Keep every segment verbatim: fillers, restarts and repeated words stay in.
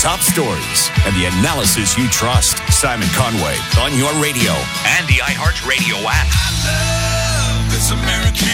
top stories and the analysis you trust. Simon Conway on your radio and the iHeartRadio app. I love this American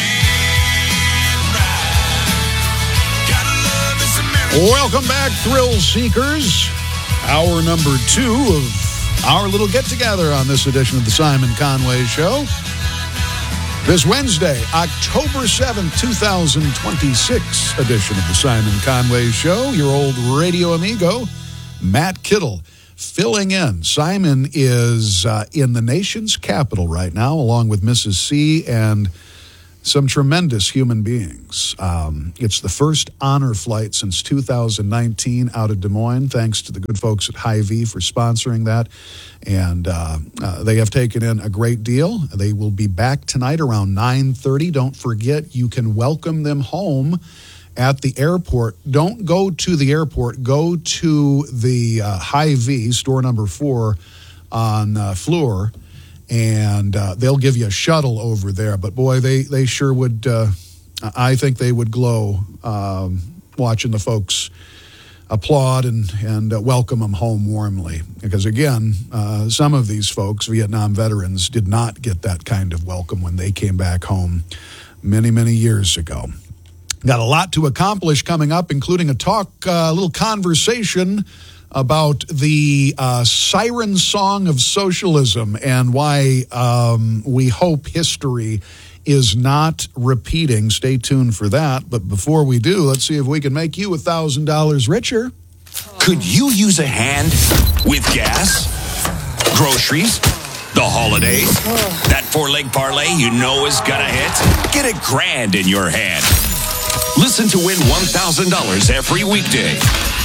ride. Gotta love this American. Welcome back, thrill seekers. Hour number two of our little get-together on this edition of the Simon Conway Show. This Wednesday, October seventh, twenty twenty-six edition of the Simon Conway Show. Your old radio amigo, Matt Kittle, filling in. Simon is uh, in the nation's capital right now, along with Missus C and some tremendous human beings. Um, it's the first honor flight since two thousand nineteen out of Des Moines, thanks to the good folks at Hy-Vee for sponsoring that. And uh, uh, they have taken in a great deal. They will be back tonight around nine thirty. Don't forget, you can welcome them home at the airport. Don't go to the airport. Go to the uh, Hy-Vee, store number four on uh, Fleur, and uh, they'll give you a shuttle over there. But, boy, they, they sure would, uh, I think they would glow um, watching the folks applaud and, and uh, welcome them home warmly. Because, again, uh, some of these folks, Vietnam veterans, did not get that kind of welcome when they came back home many, many years ago. Got a lot to accomplish coming up, including a talk, a uh, little conversation about the uh, siren song of socialism and why um, we hope history is not repeating. Stay tuned for that. But before we do, let's see if we can make you one thousand dollars richer. Could you use a hand with gas, groceries, the holidays? That four-leg parlay you know is gonna hit? Get a grand in your hand. Listen to win one thousand dollars every weekday.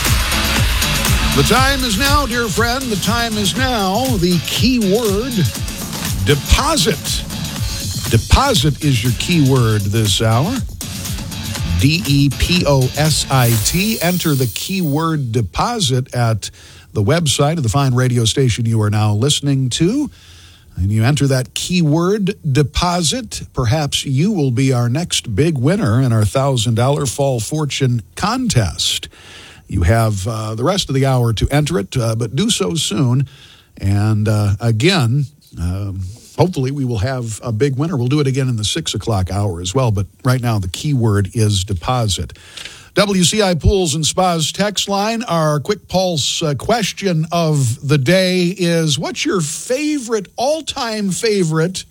The time is now, dear friend. The time is now. The key word, deposit. Deposit is your key word this hour. D E P O S I T. Enter the keyword deposit at the website of the fine radio station you are now listening to. And you enter that keyword deposit. Perhaps you will be our next big winner in our one thousand dollars Fall Fortune contest. You have uh, the rest of the hour to enter it, uh, but do so soon. And uh, again, um, hopefully we will have a big winner. We'll do it again in the six o'clock hour as well. But right now, the keyword is deposit. W C I Pools and Spas text line. Our quick pulse uh, question of the day is, what's your favorite, all-time favorite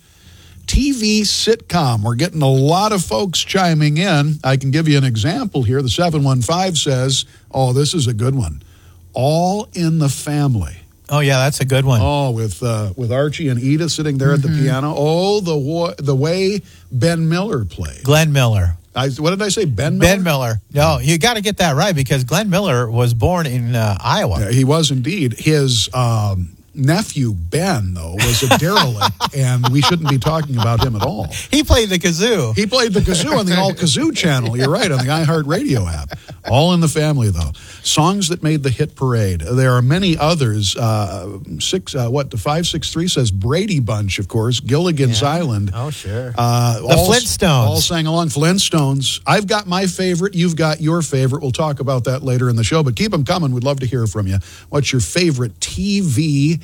T V sitcom? We're getting a lot of folks chiming in. I can give you an example here. The seven one five says, oh, this is a good one. All in the Family. Oh, yeah, that's a good one. Oh, with uh, with Archie and Edith sitting there mm-hmm. at the piano. Oh, the wa- the way Ben Miller played. Glenn Miller. I, what did I say, Ben Miller? Ben Miller. No, you got to get that right because Glenn Miller was born in uh, Iowa. Yeah, he was indeed. His um, nephew, Ben, though, was a derelict, and we shouldn't be talking about him at all. He played the kazoo. He played the kazoo on the All Kazoo channel. You're right, on the iHeartRadio app. All in the Family, though. Songs that made the hit parade. There are many others. Uh, six, uh, what, the five six three says Brady Bunch, of course. Gilligan's yeah. Island. Oh, sure. Uh, the all, Flintstones. All sang along. Flintstones. I've got my favorite. You've got your favorite. We'll talk about that later in the show, but keep them coming. We'd love to hear from you. What's your favorite T V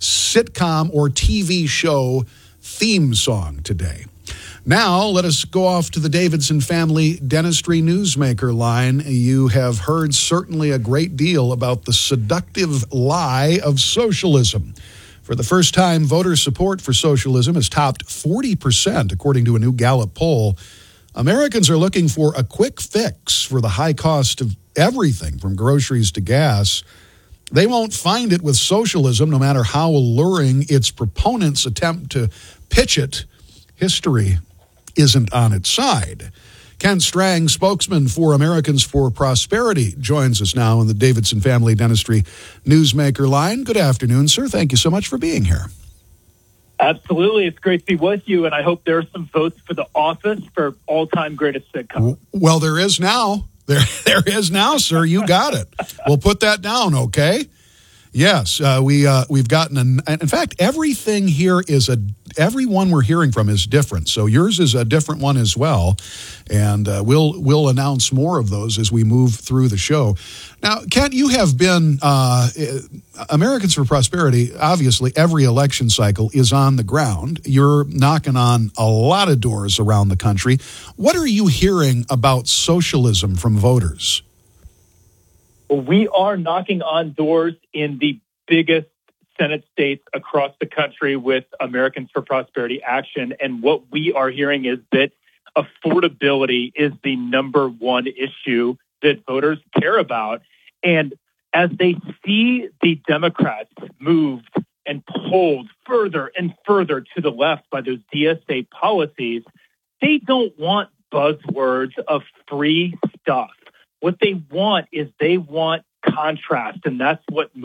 sitcom or T V show theme song today? Now, let us go off to the Davidson Family Dentistry Newsmaker line. You have heard certainly a great deal about the seductive lie of socialism. For the first time, voter support for socialism has topped forty percent, according to a new Gallup poll. Americans are looking for a quick fix for the high cost of everything from groceries to gas. They won't find it with socialism, no matter how alluring its proponents attempt to pitch it. History isn't on its side. Kent Strang, spokesman for Americans for Prosperity, joins us now on the Davidson Family Dentistry Newsmaker line. Good afternoon, sir. Thank you so much for being here. Absolutely. It's great to be with you, and I hope there are some votes for the office for all-time greatest sitcom. Well, there is now. There, there is now, sir. You got it. We'll put that down, okay? Yes, uh, we uh, we've gotten an. In fact, everything here is a everyone we're hearing from is different. So yours is a different one as well. And uh, we'll we'll announce more of those as we move through the show. Now, Kent, you have been uh, Americans for Prosperity. Obviously, every election cycle is on the ground. You're knocking on a lot of doors around the country. What are you hearing about socialism from voters? Well, we are knocking on doors in the biggest Senate states across the country with Americans for Prosperity Action. And what we are hearing is that affordability is the number one issue that voters care about. And as they see the Democrats moved and pulled further and further to the left by those D S A policies, they don't want buzzwords of free stuff. What they want is they want contrast, and that's what